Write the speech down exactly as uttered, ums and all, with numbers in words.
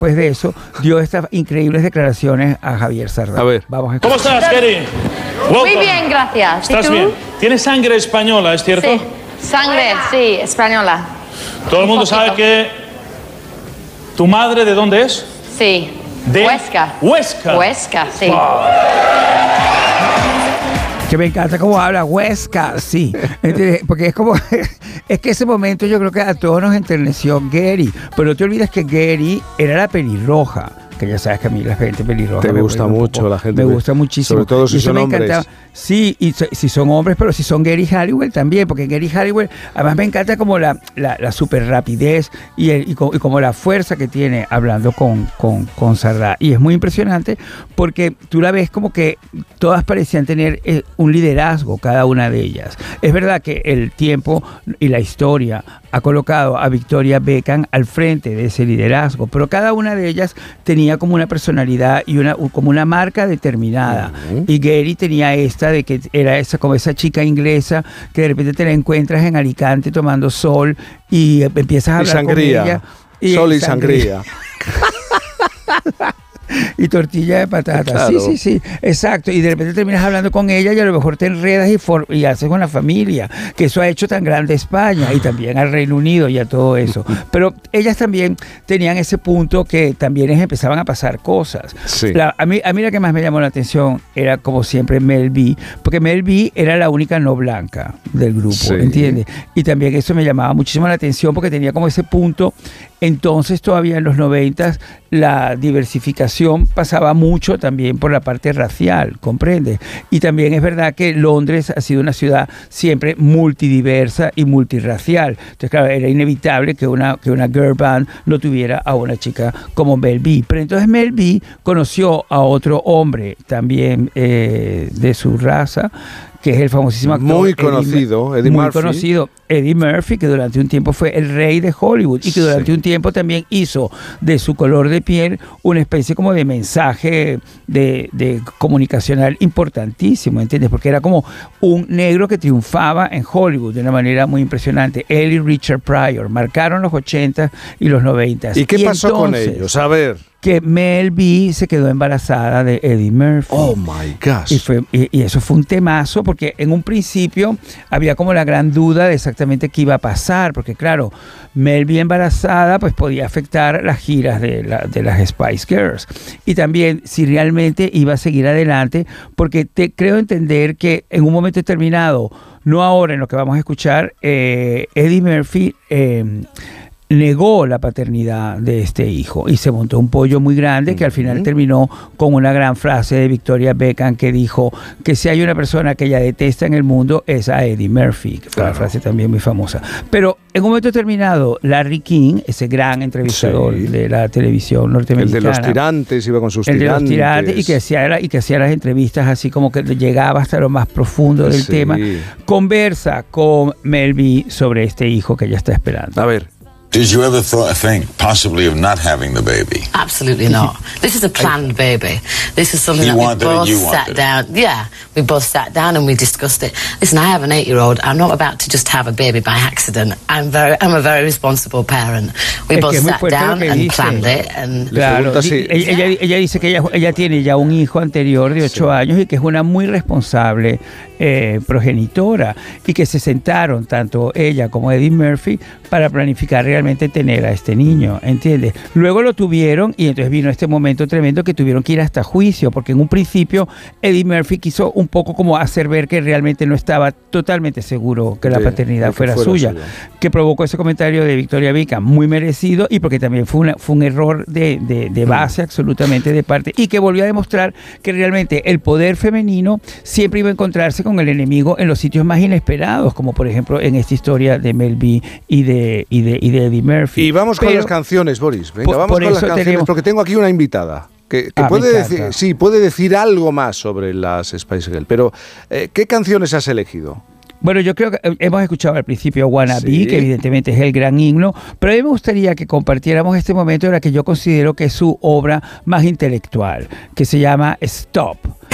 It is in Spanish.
Después de eso, dio estas increíbles declaraciones a Javier Sardá. A ver. Vamos a ¿Cómo estás, Gary? Muy bien, gracias. ¿Y ¿Estás tú? bien? ¿Tienes sangre española, es cierto? Sí, sangre, sí, española. Todo el mundo Un sabe poquito. que... ¿Tu madre de dónde es? Sí. De Huesca. Huesca. Huesca, sí. Que me encanta cómo habla Huesca, sí. ¿Entiendes? Porque es como... Es que ese momento yo creo que a todos nos enterneció Gary. Pero no te olvides que Gary era la pelirroja. Que ya sabes que a mí la gente pelirroja Te me gusta vuelve un mucho poco- la gente. Me gusta muchísimo. Sobre todo si Y eso son me hombres. encantaba. Sí, y so- si son hombres, pero si son Gary Halliwell también, porque Gary Halliwell, además me encanta como la, la, la super rapidez y, el- y, co- y como la fuerza que tiene hablando con, con, con Sardá. Y es muy impresionante porque tú la ves como que todas parecían tener eh, un liderazgo, cada una de ellas. Es verdad que el tiempo y la historia ha colocado a Victoria Beckham al frente de ese liderazgo, pero cada una de ellas tenía como una personalidad y una como una marca determinada. Uh-huh. Y Gary tenía esta de que era esa como esa chica inglesa que de repente te la encuentras en Alicante tomando sol y empiezas a Y hablar sangría. con ella. Sol y sangría. Y tortilla de patata. Claro. Sí, sí, sí, exacto. Y de repente terminas hablando con ella y a lo mejor te enredas y, for y haces con la familia, que eso ha hecho tan grande a España y también al Reino Unido y a todo eso. Pero ellas también tenían ese punto que también les empezaban a pasar cosas. Sí. La- a, mí, a mí la que más me llamó la atención era, como siempre, Mel B, porque Mel B era la única no blanca del grupo, Sí. ¿entiendes? Y también eso me llamaba muchísimo la atención porque tenía como ese punto. Entonces todavía en los noventas la diversificación pasaba mucho también por la parte racial, ¿comprende? Y también es verdad que Londres ha sido una ciudad siempre multidiversa y multirracial. Entonces, claro, era inevitable que una, que una girl band no tuviera a una chica como Mel B. Pero entonces Mel B conoció a otro hombre también eh, de su raza, que es el famosísimo actor Muy Eddie conocido, Mur- Eddie muy Murphy. conocido, Eddie Murphy, que durante un tiempo fue el rey de Hollywood y que durante Sí. un tiempo también hizo de su color de piel una especie como de mensaje de, de comunicacional importantísimo, ¿entiendes? Porque era como un negro que triunfaba en Hollywood de una manera muy impresionante. Él y Richard Pryor marcaron los ochenta y los noventa. ¿Y qué pasó con entonces, ellos? A ver. Que Mel B se quedó embarazada de Eddie Murphy. Oh my gosh. Y, fue, y, y eso fue un temazo porque en un principio había como la gran duda de exactamente qué iba a pasar, porque claro, Mel B embarazada pues podía afectar las giras de, la, de las Spice Girls y también si realmente iba a seguir adelante, porque te creo entender que en un momento determinado, no ahora en lo que vamos a escuchar, eh, Eddie Murphy eh, negó la paternidad de este hijo y se montó un pollo muy grande que al final Ujú. terminó con una gran frase de Victoria Beckham que dijo que si hay una persona que ella detesta en el mundo es a Eddie Murphy, que fue una Claro. frase también muy famosa. Pero en un momento determinado, Larry King, ese gran entrevistador Sí. de la televisión El norteamericana, de los tirantes, iba con sus el de los tirantes. tirantes y que hacía la- y que hacía las entrevistas así como que llegaba hasta lo más profundo del Sí. tema, conversa con Mel B sobre este hijo que ella está esperando. A ver. Did you ever th- think possibly of not having the baby? Absolutely not. This is a planned baby. This is something He that we wanted it, both you sat wanted it. down. Yeah, we both sat down and we discussed it. Listen, I have an eight-year-old. I'm not about to just have a baby by accident. I'm very, I'm a very responsible parent. We Es both que es muy sat fuerte lo down que and dice. planned it. And Le Claro, pregunta si- di- ella, ella- ella dice que ella, ella tiene ya un hijo anterior de ocho años y que es una muy responsable eh, progenitora y que se sentaron tanto ella como Eddie Murphy para planificar realmente tener a este niño, ¿entiendes? Luego lo tuvieron y entonces vino este momento tremendo que tuvieron que ir hasta juicio porque en un principio Eddie Murphy quiso un poco como hacer ver que realmente no estaba totalmente seguro que la De- paternidad de que fuera, fuera suya, suya. que provocó ese comentario de Victoria Beckham muy merecido y porque también fue, una, fue un error de, de, de base absolutamente de parte y que volvió a demostrar que realmente el poder femenino siempre iba a encontrarse con el enemigo en los sitios más inesperados, como por ejemplo en esta historia de Mel B y de, y de, y de Eddie Murphy. Y vamos con Pero- las canciones, Boris. Venga, por- vamos por con las eso canciones, tenemos- porque tengo aquí una invitada que, que Ah, me puede encanta. decir, sí, puede decir algo más sobre las Spice Girls. Pero, eh, ¿qué canciones has elegido? Bueno, yo creo que eh, hemos escuchado al principio Wanna Sí. Be, que evidentemente es el gran himno, pero a mí me gustaría que compartiéramos este momento de la que yo considero que es su obra más intelectual, que se llama Stop.